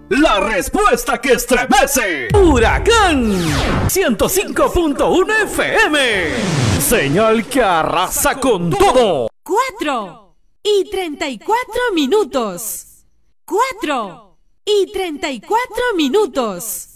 La respuesta que estremece. Huracán 105.1 FM. Señal que arrasa con todo. 4:34. 4:34.